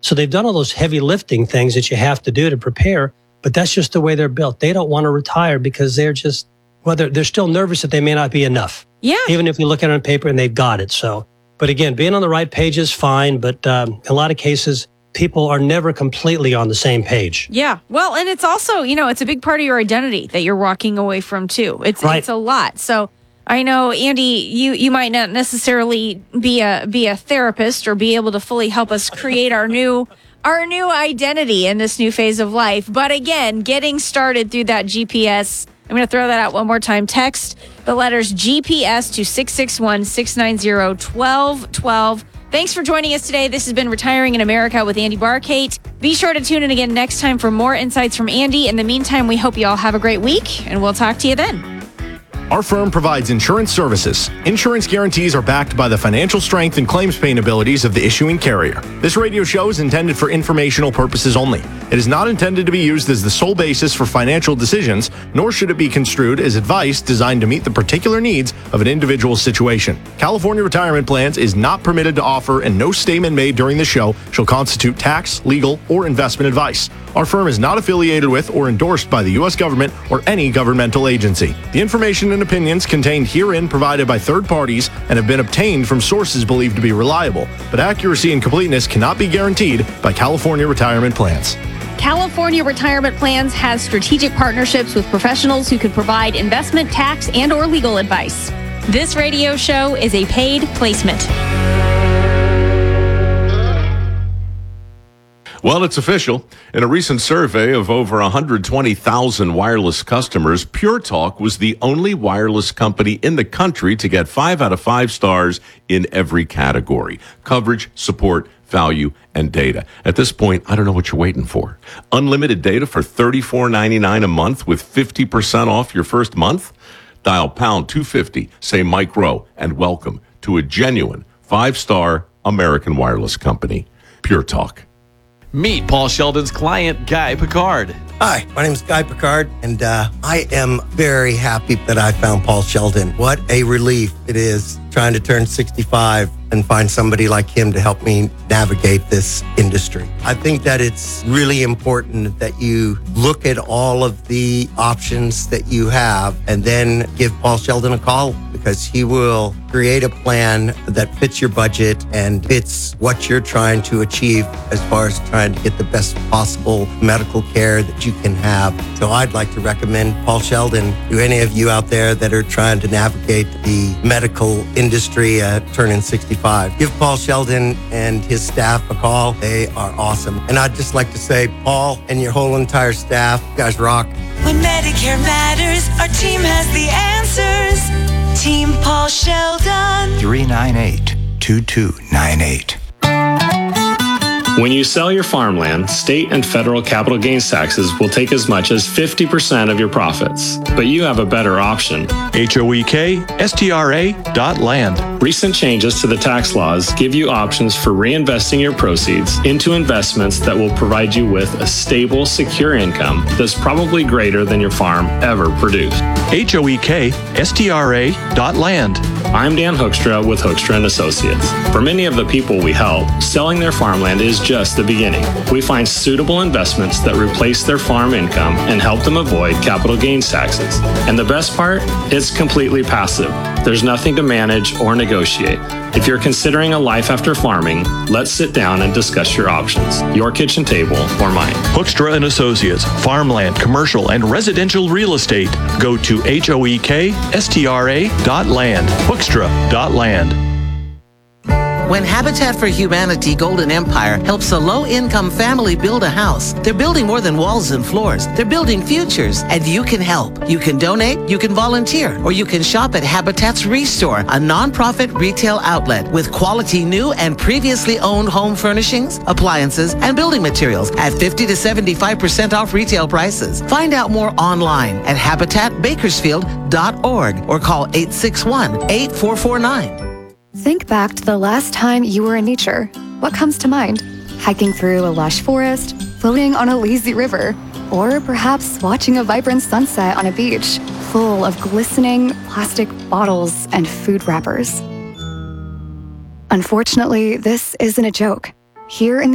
So they've done all those heavy lifting things that you have to do to prepare, but that's just the way they're built. They don't want to retire because they're just, they're still nervous that they may not be enough. Yeah. Even if you look at it on paper and they've got it. So, but again, being on the right page is fine, but in a lot of cases, people are never completely on the same page. Yeah. Well, and it's also, it's a big part of your identity that you're walking away from too. It's a lot. So I know, Andy, you might not necessarily be a therapist or be able to fully help us create our new identity in this new phase of life. But again, getting started through that GPS, I'm going to throw that out one more time. Text the letters GPS to 661-690-1212. Thanks for joining us today. This has been Retiring in America with Andy Barkate. Be sure to tune in again next time for more insights from Andy. In the meantime, we hope you all have a great week, and we'll talk to you then. Our firm provides insurance services. Insurance guarantees are backed by the financial strength and claims paying abilities of the issuing carrier. This radio show is intended for informational purposes only. It is not intended to be used as the sole basis for financial decisions, nor should it be construed as advice designed to meet the particular needs of an individual's situation. California Retirement Plans is not permitted to offer, and no statement made during the show shall constitute tax, legal, or investment advice. Our firm is not affiliated with or endorsed by the U.S. government or any governmental agency. The information and opinions contained herein provided by third parties and have been obtained from sources believed to be reliable, but accuracy and completeness cannot be guaranteed by California Retirement Plans. California Retirement Plans has strategic partnerships with professionals who can provide investment, tax, and or legal advice. This radio show is a paid placement. Well, it's official. In a recent survey of over 120,000 wireless customers, Pure Talk was the only wireless company in the country to get 5 out of 5 stars in every category: coverage, support, value, and data. At this point, I don't know what you're waiting for. Unlimited data for $34.99 a month with 50% off your first month? Dial pound 250, say Mike Rowe, and welcome to a genuine 5-star American wireless company, Pure Talk. Meet Paul Sheldon's client, Guy Picard. Hi, my name is Guy Picard, and I am very happy that I found Paul Sheldon. What a relief it is trying to turn 65 and find somebody like him to help me navigate this industry. I think that it's really important that you look at all of the options that you have and then give Paul Sheldon a call, because he will create a plan that fits your budget and fits what you're trying to achieve as far as trying to get the best possible medical care that you can have. So I'd like to recommend Paul Sheldon to any of you out there that are trying to navigate the medical industry turning 65. Give Paul Sheldon and his staff a call. They are awesome. And I'd just like to say, Paul and your whole entire staff, you guys rock. When Medicare matters, our team has the answers. Team Paul Sheldon. 398-2298. When you sell your farmland, state and federal capital gains taxes will take as much as 50% of your profits. But you have a better option. HOEK-STRA.land. Recent changes to the tax laws give you options for reinvesting your proceeds into investments that will provide you with a stable, secure income that's probably greater than your farm ever produced. HOEK-STRA.land. I'm Dan Hoekstra with Hoekstra & Associates. For many of the people we help, selling their farmland is just the beginning. We find suitable investments that replace their farm income and help them avoid capital gains taxes. And the best part, it's completely passive. There's nothing to manage or negotiate. If you're considering a life after farming, let's sit down and discuss your options. Your kitchen table or mine. Hoekstra & Associates, farmland, commercial, and residential real estate. Go to HOEKSTRA.land. Hoekstra.land. When Habitat for Humanity Golden Empire helps a low-income family build a house, they're building more than walls and floors. They're building futures, and you can help. You can donate, you can volunteer, or you can shop at Habitat's Restore, a nonprofit retail outlet with quality new and previously owned home furnishings, appliances, and building materials at 50 to 75% off retail prices. Find out more online at habitatbakersfield.org or call 861-8449. Think back to the last time you were in nature. What comes to mind? Hiking through a lush forest, floating on a lazy river, or perhaps watching a vibrant sunset on a beach full of glistening plastic bottles and food wrappers. Unfortunately, this isn't a joke. Here in